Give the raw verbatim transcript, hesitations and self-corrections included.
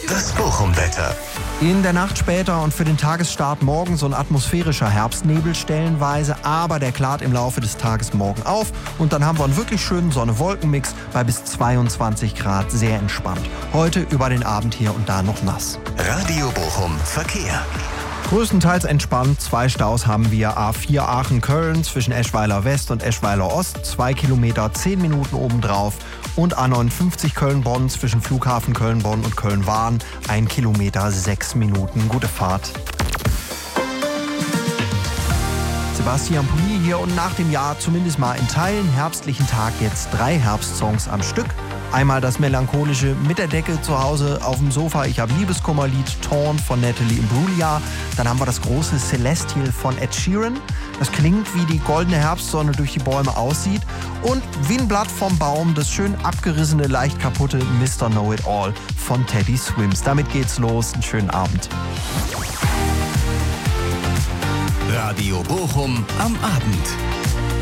Das Bochum-Wetter. In der Nacht später und für den Tagesstart morgen so ein atmosphärischer Herbstnebel stellenweise, aber der klart im Laufe des Tages morgen auf und dann haben wir einen wirklich schönen Sonne-Wolken-Mix bei bis zweiundzwanzig Grad, sehr entspannt. Heute über den Abend hier und da noch nass. Radio Bochum Verkehr. Größtenteils entspannt. Zwei Staus haben wir. A vier Aachen-Köln zwischen Eschweiler West und Eschweiler Ost. Zwei Kilometer, zehn Minuten obendrauf. Und A neunundfünfzig Köln-Bonn zwischen Flughafen Köln-Bonn und Köln-Wahn. Ein Kilometer, sechs Minuten. Gute Fahrt. Sebastian Pulli hier und nach dem Jahr zumindest mal in Teilen herbstlichen Tag jetzt drei Herbstsongs am Stück. Einmal das melancholische Mit der Decke zu Hause auf dem Sofa, ich hab Liebeskummerlied Torn von Natalie Imbruglia. Dann haben wir das große Celestial von Ed Sheeran. Das klingt, wie die goldene Herbstsonne durch die Bäume aussieht. Und wie ein Blatt vom Baum, das schön abgerissene, leicht kaputte Mister Know-It-All von Teddy Swims. Damit geht's los. Einen schönen Abend. Radio Bochum am Abend.